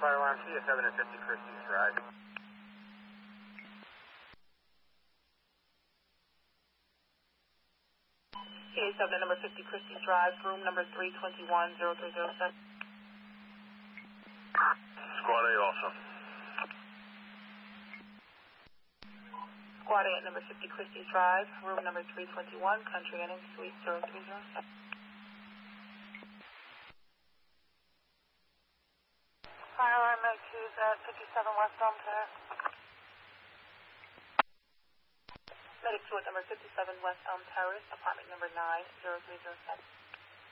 fire alarm, TS 7 and 50 Christie's Drive. TS 7 number 50 Christie's Drive, room number 321-0307. Squad A also. Squad A at number 50 Christie's Drive, room number 321, Country Inn Suite 0307. Fire alarm Medic 2 at 57 West Elm Terrace. Medic 2 at number 57 West Elm Terrace, apartment number 90307.